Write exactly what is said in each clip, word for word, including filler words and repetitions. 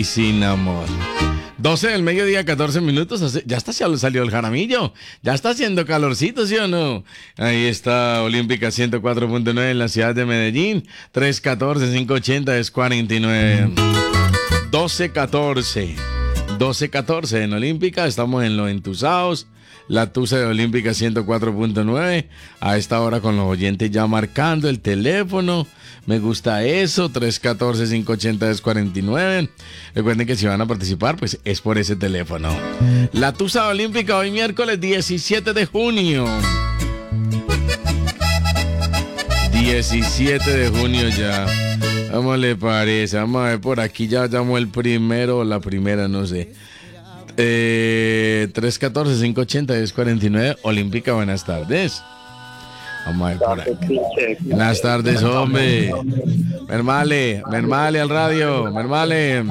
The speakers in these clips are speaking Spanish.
y sin amor. doce del mediodía, catorce minutos. hace- Ya está, ya salió el jaramillo. Ya está haciendo calorcito, ¿sí o no? Ahí está Olímpica ciento cuatro punto nueve en la ciudad de Medellín. tres catorce, cinco ochenta es cuarenta y nueve. doce catorce. doce catorce en Olímpica. Estamos en Los Entusados. La Tusa de Olímpica ciento cuatro punto nueve. A esta hora con los oyentes ya marcando el teléfono. Me gusta eso. tres catorce, cinco ochenta es cuarenta y nueve. Recuerden que si van a participar, pues es por ese teléfono. La Tusa Olímpica hoy miércoles diecisiete de junio. diecisiete de junio ya. ¿Cómo le parece? Vamos a ver por aquí. Ya llamó el primero o la primera, no sé. Eh, tres catorce, cinco ochenta es cuarenta y nueve. Olímpica, buenas tardes. Vamos a ver por aquí. Buenas tardes, hombre. Mermale, mermale al radio, mermale.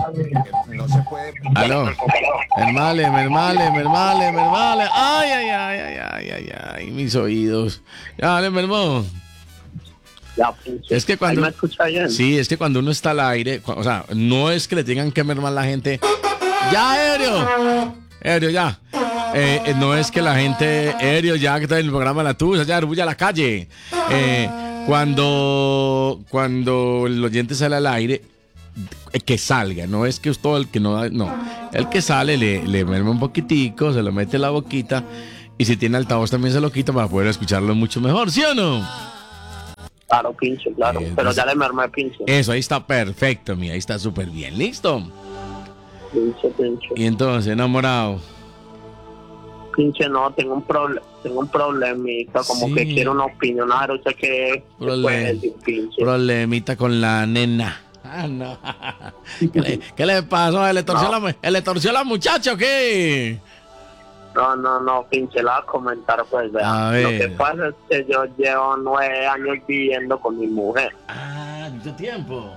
Aló. Mermale, mermale, mermale, mermale. Ay, ay, ay, ay, ay, ay, ay, mis oídos. Ya, dale, mermó. Ya, pinche. Es que cuando. ¿Ahí me escucha bien? Sí, es que cuando uno está al aire, cu- o sea, no es que le tengan que mermar la gente. Ya, Aéreo. Aéreo, ya. Eh, eh, no es que la gente, Aéreo, ya que está en el programa La Tusa, ya, arbulla la calle. Eh, cuando, cuando el oyente sale al aire, eh, que salga, no es que todo el que no, no. El que sale le, le merma un poquitico, se lo mete en la boquita, y si tiene altavoz también se lo quita para poder escucharlo mucho mejor, ¿sí o no? Claro, pinche, claro. Eh, Pero pues- ya le mermé, pinche. Eso, ahí está perfecto, mía, ahí está súper bien, listo. Pinche, pinche. Y entonces, enamorado. Pinche, no, tengo un problema, tengo un problemita, como Sí. que quiero una opinión, a ver, usted qué qué Problem- puede decir, pinche. Problemita con la nena. Ah, no. ¿Qué le, qué le pasó? ¿Le torció, No. la, mu- ¿Le torció la muchacha o qué? No, no, no, pinche, la voy a comentar, pues, vea. A Lo ver. que pasa es que yo llevo nueve años viviendo con mi mujer. Ah, mucho tiempo.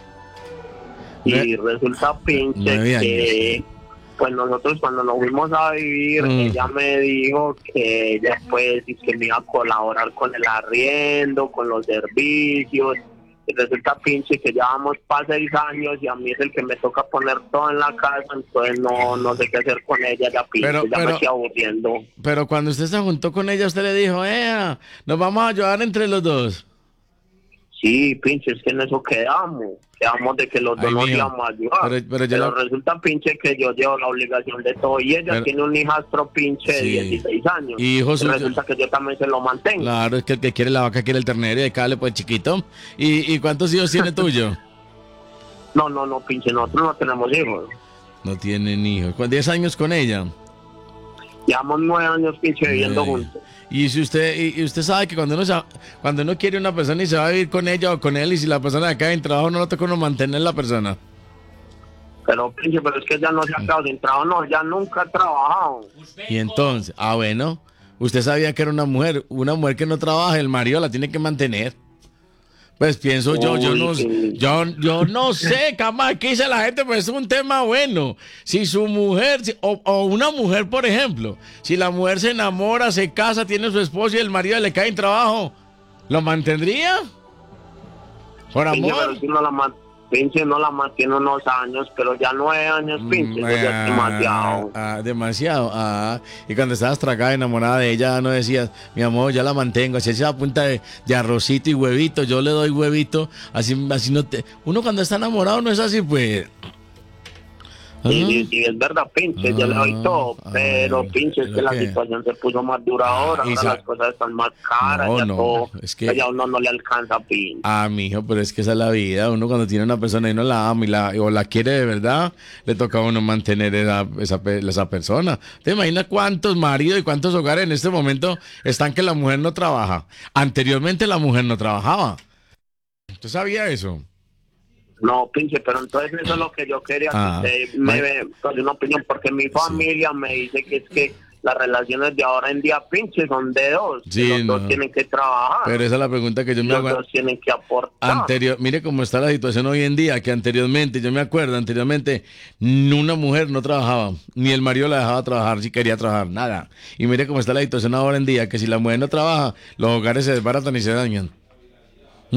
Y Nue- resulta, pinche, nueve que años, pues nosotros cuando nos fuimos a vivir, Mm. ella me dijo que ella pues y que me iba a colaborar con el arriendo, con los servicios. Y resulta, pinche, que ya vamos para seis años y a mí es el que me toca poner todo en la casa, entonces no, no sé qué hacer con ella, ya, pinche, Pero- ya pero- me estoy aburriendo. Pero cuando usted se juntó con ella, usted le dijo, eh, nos vamos a ayudar entre los dos. Sí, pinche, es que en eso quedamos. Quedamos de que los Ay, dos nos mijo. íbamos a ayudar. Pero- Pero, pero yo la- resulta, pinche, que yo llevo la obligación de todo. Y ella Pero- tiene un hijastro, pinche, de Sí. dieciséis años. Hijo Y suyo. resulta que yo también se lo mantengo. Claro, es que el que quiere la vaca quiere el ternero y acá le pues chiquito. ¿Y, y cuántos hijos tiene tuyo? No, no, no, pinche, nosotros no tenemos hijos. No tienen hijos. ¿Con diez años con ella? Llevamos nueve años, pinche, viviendo Ay. juntos. Y si usted y, y usted sabe que cuando uno se- cuando uno quiere una persona y se va a vivir con ella o con él y si la persona acá en trabajo no lo toca uno mantener la persona. Pero, pinche, pero es que ya no se ha quedado sin trabajo, no, ya nunca ha trabajado. Y entonces, ah bueno, usted sabía que era una mujer, una mujer que no trabaja, el marido la tiene que mantener. Pues pienso yo, yo Uy, no, sí. yo, yo no sé, cama, ¿qué dice la gente? Pues es un tema bueno. Si su mujer, si- o, o una mujer, por ejemplo, si la mujer se enamora, se casa, tiene su esposo y el marido le cae en trabajo, ¿lo mantendría? Por Pinche, amor. pero si no la, man- pinche, no la mantiene unos años, pero ya nueve años, pinche, eso ya es demasiado. Ah, ah, demasiado. Ah, y cuando estabas tragada, enamorada de ella, no decías, mi amor, ya la mantengo. Así es a punta de, de arrocito y huevito. Yo le doy huevito. Así, así no te. Uno cuando está enamorado no es así, pues. Sí, Ah. sí, sí, es verdad, pinche, yo le doy todo, Ah, pero ay, pinche, es ¿pero que la qué? situación se puso más dura ahora, y ahora sa- las cosas están más caras, No, ya no, todo, es que- ya a uno no le alcanza, pinche. Ah, mijo, pero es que esa es la vida. Uno cuando tiene una persona y no la ama y la, o la quiere de verdad, le toca a uno mantener esa, esa, pe- esa persona. ¿Te imaginas cuántos maridos y cuántos hogares en este momento están que la mujer no trabaja? Anteriormente la mujer no trabajaba. ¿Tú sabías eso? No, pinche, pero entonces eso es lo que yo quería Ah, que usted me ay. dé pues, una opinión, porque mi familia me dice que es que las relaciones de ahora en día, pinche, son de dos, Sí, que los no. dos tienen que trabajar, Pero esa es la pregunta que yo me los hago. dos tienen que aportar. Anterior, mire cómo está la situación hoy en día, que anteriormente, yo me acuerdo, anteriormente, ni una mujer no trabajaba, ni el marido la dejaba trabajar si quería trabajar, nada. Y mire cómo está la situación ahora en día, que si la mujer no trabaja, los hogares se desbaratan y se dañan. ¿Mm?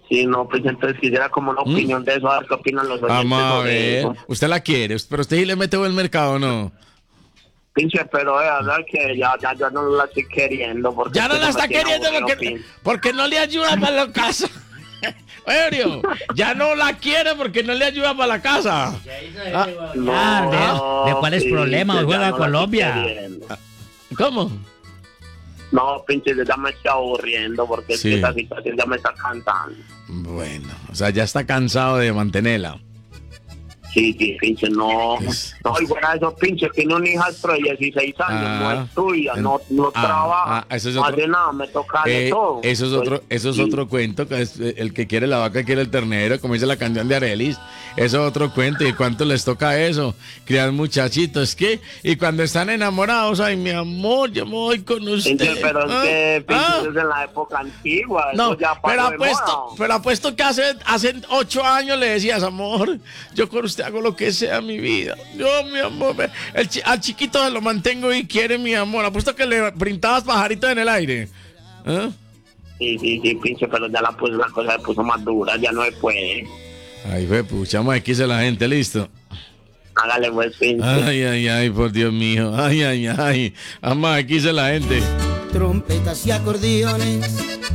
Sí, no, pues entonces quisiera como una opinión ¿Mm? de eso, a ver qué opinan los oyentes. Vamos a ver, eso. Usted la quiere, pero usted sí le mete buen mercado, ¿no? Pinche, pero es verdad que ya, ya, ya no la estoy queriendo. Porque ya no la está queriendo porque, porque no le ayuda para la casa. Serio, ya no la quiere porque no le ayuda para la casa. Ah, no, ¿de, ¿De cuál es el sí, problema? Juega no Colombia. ¿Cómo? No, pinche, ya me estoy aburriendo porque sí. esta situación ya me está cansando. Bueno, o sea, ya está cansado de mantenerla. Sí, sí, pinche, no. Es... No, y fuera de eso, pinche, tiene una hijastro de dieciséis años, ah, no es tuya, no, no ah, trabaja, ah, eso es otro, no hace nada, me toca de eh, todo. Eso es otro, eso es sí. otro cuento, que es el que quiere la vaca quiere el ternero, como dice la canción de Arelis. Eso es otro cuento, ¿y cuánto les toca eso? Criar muchachitos, ¿qué? Y cuando están enamorados, ay, mi amor, yo me voy con usted. Pinche, pero es ¿Ah? que, pinche, ¿Ah? es en la época antigua, no, eso ya pero apuesto, pero apuesto que hace, hace ocho años le decías, amor, yo con usted hago lo que sea mi vida. Yo, mi amor, el chi al chiquito se lo mantengo y quiere mi amor. Apuesto que le brintabas pajaritos en el aire. ¿Eh? Sí, sí, sí, pinche, pero ya la, puso, la cosa se puso más dura, ya no se puede. Ay, ve, puchamos aquí a la gente, listo. Hágale, pues, pinche. Ay, ay, ay, por Dios mío. Ay, ay, ay. Vamos, aquí a la gente. Trompetas y acordeones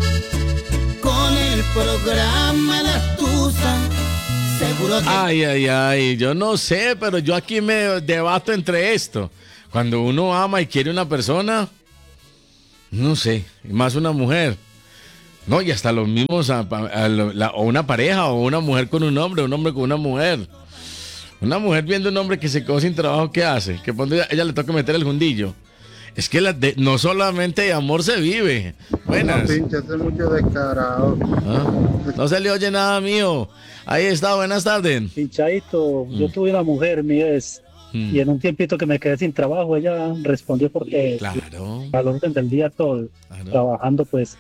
con el programa La Tusa. Ay, ay, ay, yo no sé, pero yo aquí me debato entre esto. Cuando uno ama y quiere una persona, no sé, más una mujer. No, y hasta los mismos, a, a, a, la, o una pareja, o una mujer con un hombre, un hombre con una mujer. Una mujer viendo un hombre que se quedó sin trabajo, ¿qué hace? Que cuando ella, ella le toca meter el fundillo. Es que la de, no solamente de amor se vive. Buenas. No, pinche, hace mucho descarado. ¿Ah? No se le oye nada mío. Ahí está, buenas tardes. Pinchadito, mm. yo tuve una mujer, mi ex, mm. y en un tiempito que me quedé sin trabajo, ella respondió porque claro. al orden del día todo, claro. trabajando pues,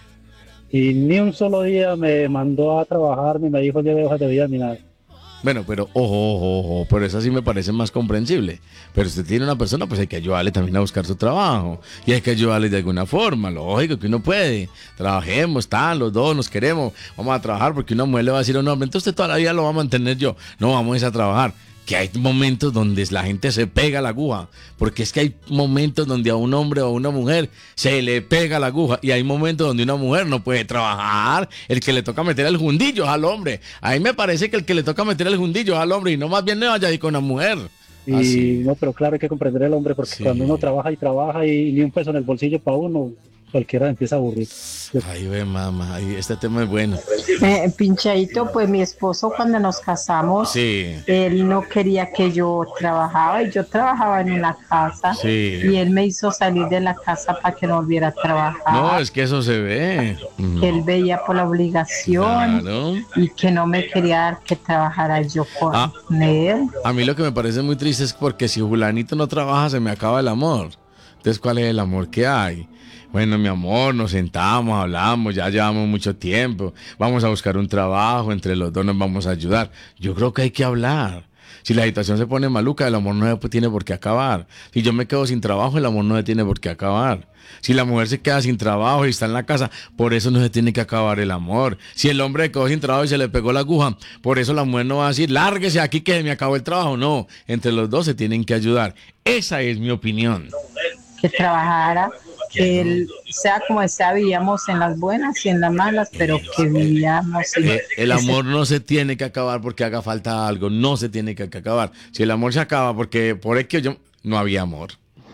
y ni un solo día me mandó a trabajar, ni me dijo lleve hojas de vida ni nada. Bueno, pero ojo, ojo, ojo, pero eso sí me parece más comprensible. Pero si usted tiene una persona, pues hay que ayudarle también a buscar su trabajo. Y hay que ayudarle de alguna forma, lógico que uno puede. Trabajemos, tal, los dos nos queremos, vamos a trabajar porque una mujer le va a decir a un hombre, entonces usted toda la vida lo va a mantener yo. No, vamos a ir a trabajar. Que hay momentos donde la gente se pega la aguja, porque es que hay momentos donde a un hombre o a una mujer se le pega la aguja, y hay momentos donde una mujer no puede trabajar, el que le toca meter el jundillo es al hombre. A mí me parece que el que le toca meter el jundillo es al hombre, y no más bien no vaya ahí con una mujer. Y Así. no, pero claro, hay que comprender al hombre, porque sí. cuando uno trabaja y trabaja y ni un peso en el bolsillo para uno, cualquiera empieza a aburrir. Ay, ve, mamá, ay, este tema es bueno. Eh, pinchadito, pues mi esposo cuando nos casamos, sí. él no quería que yo trabajaba y yo trabajaba en una casa sí. y él me hizo salir de la casa para que no volviera a trabajar. No, es que eso se ve. Que él veía por la obligación claro. y que no me quería dar que trabajara yo con ah, él. A mí lo que me parece muy triste es porque si Julanito no trabaja se me acaba el amor. Entonces, ¿cuál es el amor que hay? Bueno, mi amor, nos sentamos, hablamos, ya llevamos mucho tiempo, vamos a buscar un trabajo, entre los dos nos vamos a ayudar. Yo creo que hay que hablar. Si la situación se pone maluca, el amor no tiene por qué acabar. Si yo me quedo sin trabajo, el amor no tiene por qué acabar. Si la mujer se queda sin trabajo y está en la casa, por eso no se tiene que acabar el amor. Si el hombre quedó sin trabajo y se le pegó la aguja, por eso la mujer no va a decir, lárguese aquí que se me acabó el trabajo. No, entre los dos se tienen que ayudar. Esa es mi opinión. Que trabajara, que él, sea como sea, vivíamos en las buenas y en las malas, pero que vivíamos en... El, el amor no se tiene que acabar porque haga falta algo, no se tiene que acabar. Si el amor se acaba porque por es que yo no había amor.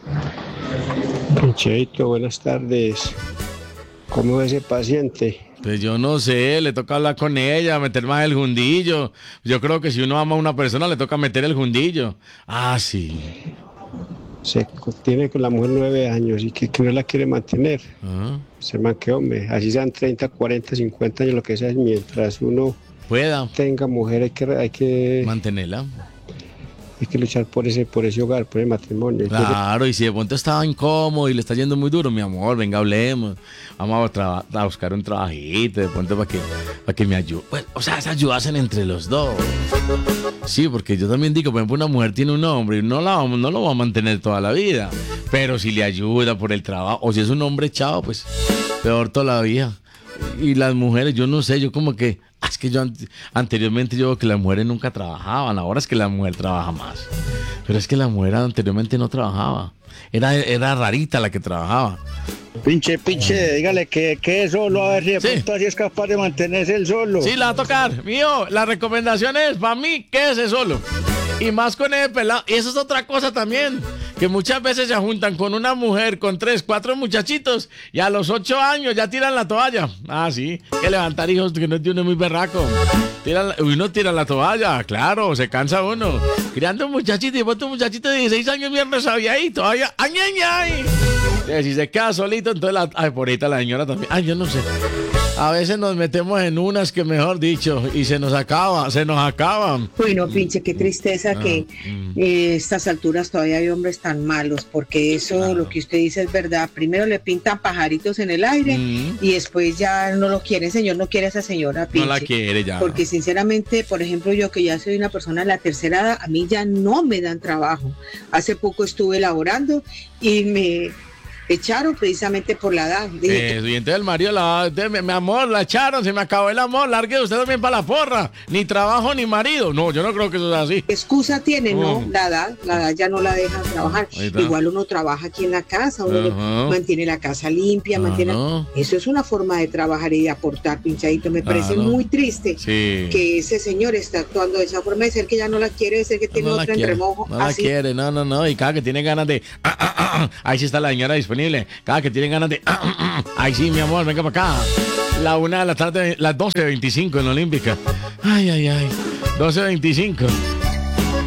Cheito, buenas tardes. ¿Cómo es ese paciente? Pues yo no sé, le toca hablar con ella, meter más el jundillo. Yo creo que si uno ama a una persona le toca meter el jundillo. Ah, sí. Se tiene con la mujer nueve años y que, que no la quiere mantener. Uh-huh. Se man que hombre, así sean treinta, cuarenta, cincuenta años, lo que sea, mientras uno pueda tenga mujer hay que, hay que mantenerla. Hay que luchar por ese, por ese hogar, por el matrimonio. Claro, y si de pronto estaba incómodo y le está yendo muy duro, mi amor, venga, hablemos. Vamos a, tra- a buscar un trabajito de pronto para que, para que me ayude. Pues, o sea, se ayudasen entre los dos. Sí, porque yo también digo, por ejemplo, una mujer tiene un hombre y no, la, no lo va a mantener toda la vida. Pero si le ayuda por el trabajo, o si es un hombre echado, pues peor todavía. Y las mujeres, yo no sé, yo como que Es que yo anteriormente yo veo que las mujeres nunca trabajaban, ahora es que la mujer trabaja más. Pero es que la mujer anteriormente no trabajaba. Era, era rarita la que trabajaba. Pinche, pinche, dígale que, que es solo, a ver si de Sí. pronto así es capaz de mantenerse el solo. Sí, la va a tocar. Mío, la recomendación es, para mí, quédese solo. Y más con ese pelado. Y eso es otra cosa también. Que muchas veces se juntan con una mujer, con tres, cuatro muchachitos. Y a los ocho años ya tiran la toalla. Ah, sí. Que levantar hijos que no es de uno muy berraco. Tiran, uno tira la toalla, claro, se cansa uno. Criando un muchachito y vos tu muchachito de dieciséis años bien resabiadito. Todavía, ¡ay, ay, ay! Si se queda solito, entonces la... Ay, por ahorita la señora también. Ay, yo no sé. A veces nos metemos en unas que mejor dicho, y se nos acaba, se nos acaban. Uy, no, pinche, qué tristeza Ah, que mm. eh, estas alturas todavía hay hombres tan malos, porque eso, Claro. lo que usted dice es verdad. Primero le pintan pajaritos en el aire Mm. y después ya no lo quiere, señor, no quiere a esa señora, No pinche. la quiere ya. Porque sinceramente, por ejemplo, yo que ya soy una persona de la tercera edad, a mí ya no me dan trabajo. Hace poco estuve laborando y me echaron precisamente por la edad. Dije, Eso, y entonces el marido, la, entonces, mi, mi amor, la echaron, se me acabó el amor, largue usted también para la porra. Ni trabajo ni marido. No, yo no creo que eso sea así. ¿qué excusa tiene? No, Mm. la edad, la edad ya no la dejan trabajar. Ahí está. Igual uno trabaja aquí en la casa, uno le- Ajá. mantiene la casa limpia, mantiene... Ajá. Eso es una forma de trabajar y de aportar, pinchadito. Me parece Claro. muy triste Sí. que ese señor está actuando de esa forma, de ser que ya no la quiere, de ser que tiene No la otra en quiere, remojo. no la así. quiere, no, no, no. Y cada que tiene ganas de... ah, ah, ah, ahí sí está la señora disponible. Cada que tiene ganas de... ah, ah, ah, ahí sí, mi amor, venga para acá. La una de la tarde, las doce veinticinco en la Olímpica. Ay, ay, ay. doce veinticinco.